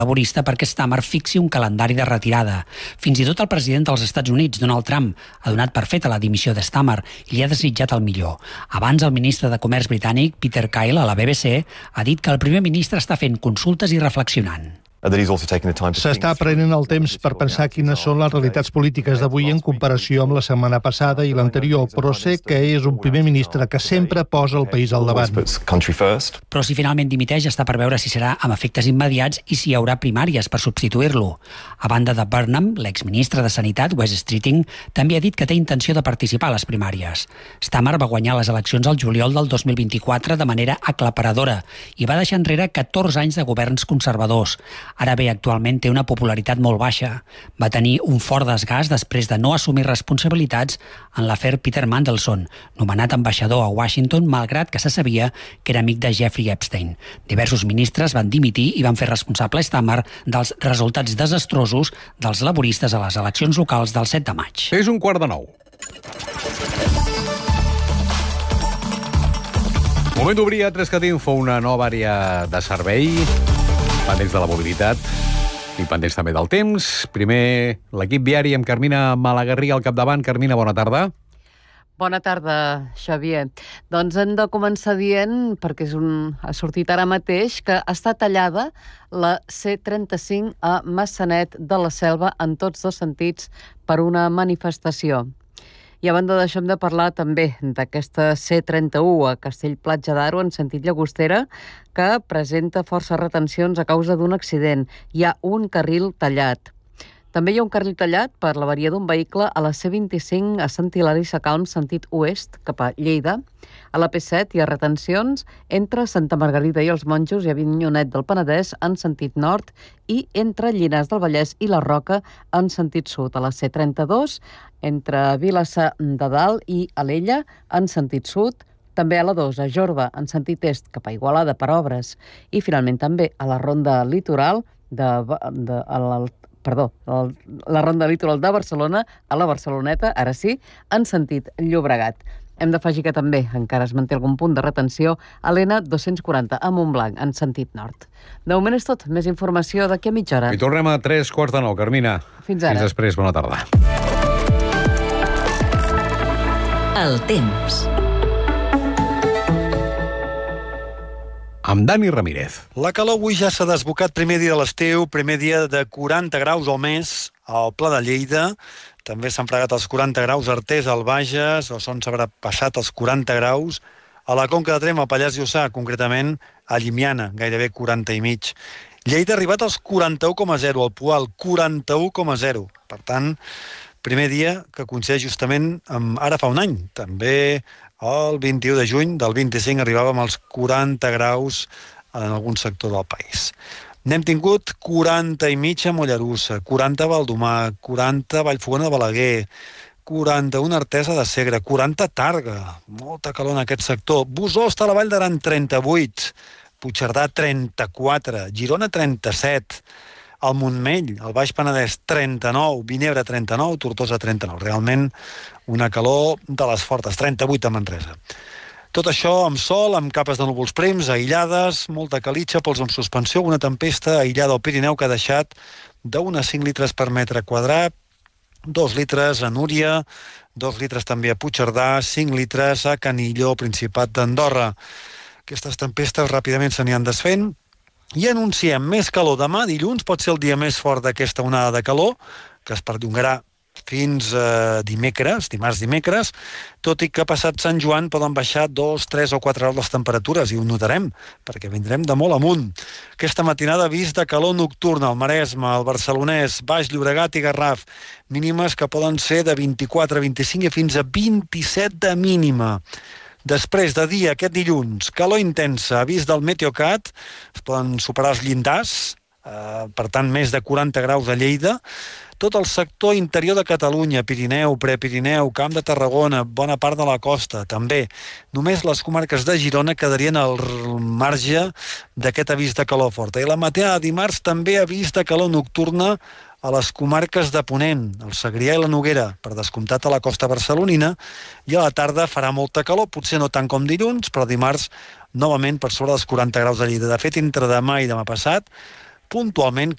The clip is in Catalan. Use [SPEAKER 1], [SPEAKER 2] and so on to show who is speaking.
[SPEAKER 1] laborista perquè Stamer fixi un calendari de retirada. Fins i tot el president dels Estats Units, Donald Trump, ha donat per feta la dimissió de Stamer i li ha desitjat el millor. Abans, el ministre de Comerç britànic, Peter Kyle, a la BBC, ha dit que el primer ministre està fent consultes i reflexionant.
[SPEAKER 2] S'està prenent el temps per pensar quines són les realitats polítiques d'avui en comparació amb la setmana passada i l'anterior, però sé que és un primer ministre que sempre posa el país al davant.
[SPEAKER 1] Però si finalment dimiteix, està per veure si serà amb efectes immediats i si hi haurà primàries per substituir-lo. A banda de Burnham, l'exministre de Sanitat, Wes Streeting, també ha dit que té intenció de participar a les primàries. Stamer va guanyar les eleccions al juliol del 2024 de manera aclaparadora i va deixar enrere 14 anys de governs conservadors. Ara bé, actualment té una popularitat molt baixa. Va tenir un fort desgast després de no assumir responsabilitats en l'afer Peter Mandelson, nomenat ambaixador a Washington, malgrat que se sabia que era amic de Jeffrey Epstein. Diversos ministres van dimitir i van fer responsable Stamer dels resultats desastrosos dels laboristes a les eleccions locals del 7 de maig.
[SPEAKER 3] És 8:45. Moment d'obrir a Trescatinfo una nova àrea de servei, pendents de la mobilitat i pendents també del temps. Primer, l'equip viari amb Carmina Malagarriga al capdavant. Carmina, bona tarda.
[SPEAKER 4] Bona tarda, Xavier. Doncs hem de començar dient, perquè ha sortit ara mateix, que està tallada la C35 a Massanet de la Selva en tots dos sentits per una manifestació. I a banda d'això hem de parlar també d'aquesta C31 a Castell-Platja d'Aro en sentit Llagostera, que presenta força retencions a causa d'un accident. Hi ha un carril tallat. També hi ha un carril tallat per l'avaria d'un vehicle a la C25 a Sant Hilari Sacalm, sentit oest, cap a Lleida. A la P7 hi ha retencions entre Santa Margarida i els Monjos i Avinyonet del Penedès en sentit nord i entre Llinars del Vallès i la Roca en sentit sud. A la C32 entre Vilassar de Dalt i Alella en sentit sud. També a la 2 a Jorba en sentit est cap a Igualada per obres. I finalment també a la ronda litoral la ronda litoral de Barcelona, a la Barceloneta, ara sí, en sentit Llobregat. Hem d'afegir que també encara es manté algun punt de retenció a l'N 240 a Montblanc, en sentit nord. De moment és tot. Més informació d'aquí a mitja hora.
[SPEAKER 3] I tornem a 3:45, Carmina.
[SPEAKER 4] Fins ara.
[SPEAKER 3] Fins després, bona tarda.
[SPEAKER 5] El temps.
[SPEAKER 3] Amb Dani Ramírez.
[SPEAKER 6] La calor avui ja s'ha desbocat, primer dia de l'estiu, primer dia de 40 graus o més al Pla de Lleida. També s'han fregat els 40 graus a Artés, al Bages, o s'on s'haurà passat els 40 graus. A la Conca de Tremp, al Pallars Jussà, concretament a Llimiana, gairebé 40 i mig. Lleida ha arribat als 41,0, al Poal, 41,0. Per tant, primer dia que coincideix justament amb ara fa un any. També el 21 de juny del 25 arribàvem als 40 graus en algun sector del país. N'hem tingut 40 i mig a Mollerussa, 40 a Baldomar, 40 a Vallfogona de Balaguer, 41 a Artesa de Segre, 40 a Targa, molta calor en aquest sector. Bosost a la Vall d'Aran, 38, Puigcerdà, 34, Girona, 37, al Montmell, al Baix Penedès, 39, Vinebre, 39, Tortosa, 39. Realment una calor de les fortes, 38 a Manresa. Tot això amb sol, amb capes de núvols prims, aïllades, molta calitxa, pols amb suspensió, una tempesta aïllada al Pirineu que ha deixat d'unes 5 litres per metre quadrat, 2 litres a Núria, 2 litres també a Puigcerdà, 5 litres a Canilló, Principat d'Andorra. Aquestes tempestes ràpidament se n'hi desfent i anunciem més calor demà. Dilluns pot ser el dia més fort d'aquesta onada de calor, que es perllongarà fins dimarts, dimecres, tot i que passat Sant Joan poden baixar 2, 3 o 4 graus les temperatures, i ho notarem, perquè vindrem de molt amunt. Aquesta matinada avís de calor nocturna al Maresme, al Barcelonès, Baix Llobregat i Garraf, mínimes que poden ser de 24 a 25 i fins a 27 de mínima. Després de dia, aquest dilluns, calor intensa, avís del Meteocat, es poden superar els llindars, per tant més de 40 graus a Lleida, tot el sector interior de Catalunya, Pirineu, Prepirineu, Camp de Tarragona, bona part de la costa, també. Només les comarques de Girona quedarien al marge d'aquest avís de calor forta. I la matinada de dimarts també avís de calor nocturna a les comarques de Ponent, el Segrià i la Noguera, per descomptat a la costa barcelonina, i a la tarda farà molta calor, potser no tant com dilluns, però dimarts novament per sobre dels 40 graus a Lleida. De fet, entre demà i demà passat puntualment